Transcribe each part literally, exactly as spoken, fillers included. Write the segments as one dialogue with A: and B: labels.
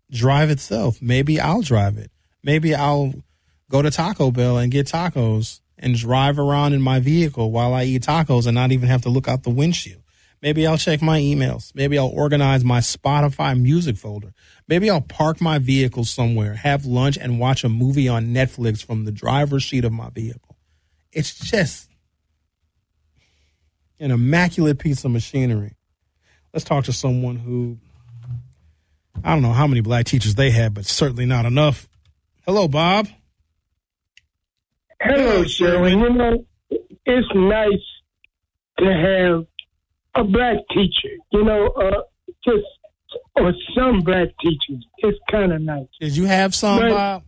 A: drive itself. Maybe I'll drive it. Maybe I'll go to Taco Bell and get tacos and drive around in my vehicle while I eat tacos and not even have to look out the windshield. Maybe I'll check my emails. Maybe I'll organize my Spotify music folder. Maybe I'll park my vehicle somewhere, have lunch, and watch a movie on Netflix from the driver's seat of my vehicle. It's just an immaculate piece of machinery. Let's talk to someone who, I don't know how many black teachers they had, but certainly not enough. Hello, Bob.
B: Hello, Sherwin. You know, it's nice to have a black teacher, you know, uh, just, or some black teachers. It's kind of nice.
A: Did you have some, but, Bob?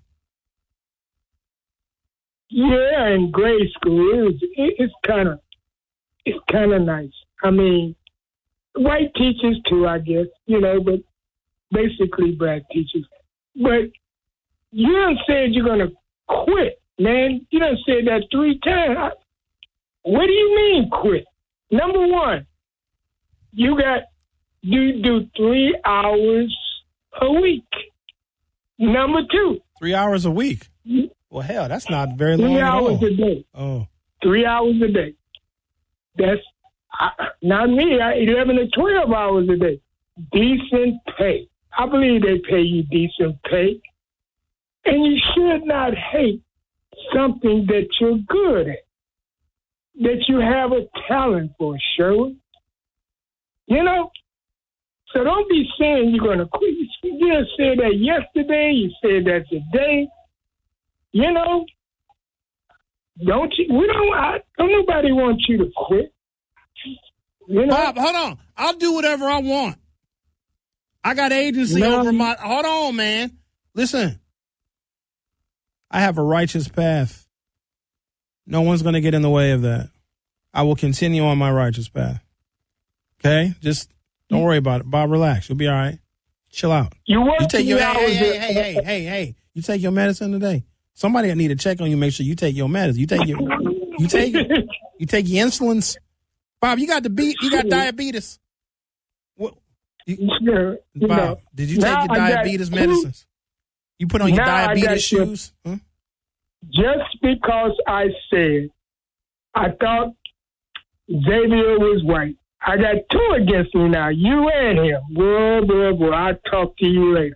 B: Yeah, in grade school, it was, it, it's kind of, it's kind of nice. I mean, white teachers too, I guess, you know, but basically black teachers. But you done said you're going to quit, man. You done said that three times. What do you mean quit? Number one, you got, you do three hours a week. Number two.
A: Three hours a week? Well, hell, that's not very long
B: Three
A: at all.
B: hours a day.
A: Oh.
B: Three hours a day. That's, I, not me, I, eleven to twelve hours a day. Decent pay. I believe they pay you decent pay. And you should not hate something that you're good at, that you have a talent for, Sherwood. You know? So don't be saying you're going to quit. You just said that yesterday. You said that today. You know? Don't you? We don't, I, don't nobody want you to quit. You know?
A: Bob, hold on. I'll do whatever I want. I got agency
B: no.
A: over my... Hold on, man. Listen. I have a righteous path. No one's going to get in the way of that. I will continue on my righteous path. Okay? Just don't worry about it. Bob, relax. You'll be all right. Chill out.
B: You,
A: you take your... Hey, hey,
B: a,
A: hey, hey, hey, hey. You take your medicine today. Somebody need to check on you, make sure you take your medicine. You take your... You take it. You take your insulins. Bob, you got the beat. You got diabetes. What? You,
B: sure, you
A: Bob,
B: know,
A: did you take your diabetes medicines? You put on your diabetes shoes? Huh?
B: Just because I said I thought Xavier was white, I got two against me now. You and him. Boy, boy, boy. I'll talk to you later.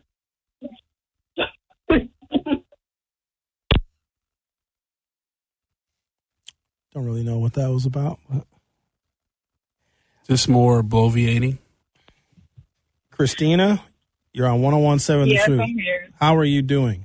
A: Don't really know what that was about.
C: Just more bloviating.
A: Christina, you're on one oh one point seven
D: Yes,
A: The Truth.
D: I'm here.
A: How are you doing?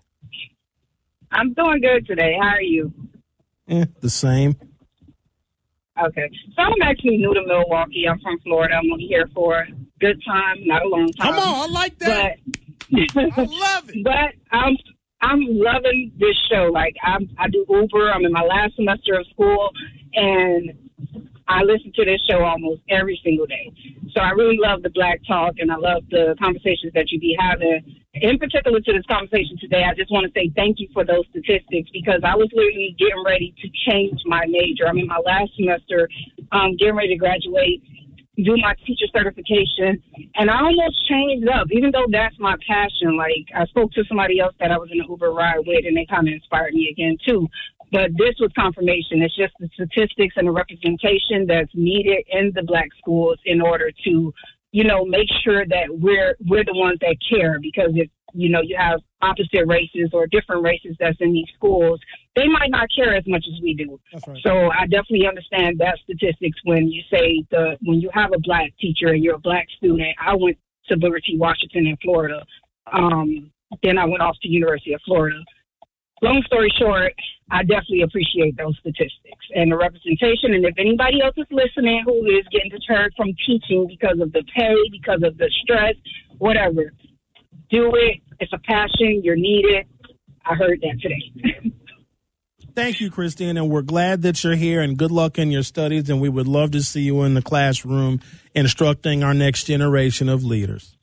D: I'm doing good today. How are you?
A: Eh, the same.
D: Okay. So I'm actually new to Milwaukee. I'm from Florida. I'm only here for a good time, not a long time.
A: Come on, I like that.
D: But,
A: I love it.
D: But I'm I'm loving this show. Like I'm, I do Uber. I'm in my last semester of school, and I listen to this show almost every single day. So I really love the Black Talk, and I love the conversations that you be having. In particular to this conversation today, I just want to say thank you for those statistics, because I was literally getting ready to change my major. I'm in my last semester, um, getting ready to graduate, do my teacher certification, and I almost changed up, even though that's my passion. Like, I spoke to somebody else that I was in an Uber ride with, and they kind of inspired me again, too. But this was confirmation. It's just the statistics and the representation that's needed in the Black schools in order to, you know, make sure that we're we're the ones that care. Because if, you know, you have opposite races or different races that's in these schools, they might not care as much as we do.
A: That's right.
D: So I definitely understand that statistics when you say the when you have a Black teacher and you're a Black student. I went to Liberty Washington in Florida. Um, then I went off to University of Florida. Long story short, I definitely appreciate those statistics and the representation. And if anybody else is listening who is getting deterred from teaching because of the pay, because of the stress, whatever, do it. It's a passion. You're needed. I heard that today.
A: Thank you, Christine, and we're glad that you're here, and good luck in your studies, and we would love to see you in the classroom instructing our next generation of leaders.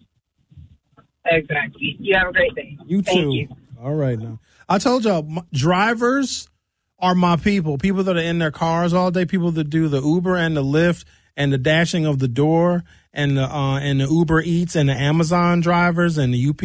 D: Exactly. You have a great day.
A: You
D: Thank
A: too.
D: You.
A: All right now. I told y'all, m- drivers are my people. People that are in their cars all day. People that do the Uber and the Lyft and the dashing of the door and the uh, and the Uber Eats and the Amazon drivers and the U P